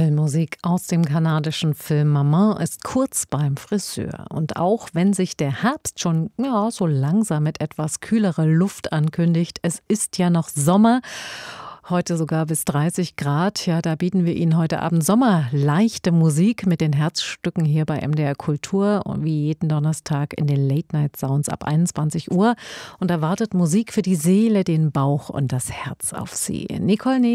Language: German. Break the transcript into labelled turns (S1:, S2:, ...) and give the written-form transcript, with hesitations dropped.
S1: Filmmusik aus dem kanadischen Film Maman ist kurz beim Friseur. Und auch wenn sich der Herbst schon so langsam mit etwas kühlerer Luft ankündigt, es ist ja noch Sommer. Heute sogar bis 30 Grad. Ja, da bieten wir Ihnen heute Abend sommerleichte Musik mit den Herzstücken hier bei MDR Kultur und wie jeden Donnerstag in den Late Night Sounds ab 21 Uhr. Und da wartet Musik für die Seele, den Bauch und das Herz auf Sie. Nicole